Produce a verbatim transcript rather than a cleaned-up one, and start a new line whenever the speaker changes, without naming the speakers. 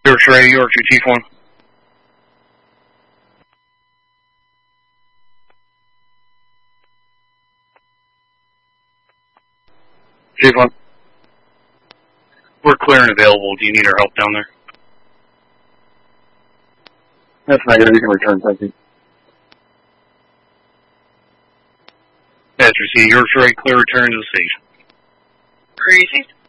Yorkshire eight, Yorkshire Chief one. Chief one. We're clear and available. Do you need our help down there?
That's negative. You can return. Thank you.
That's received. Yorkshire eight, clear return to the station.
Crazy.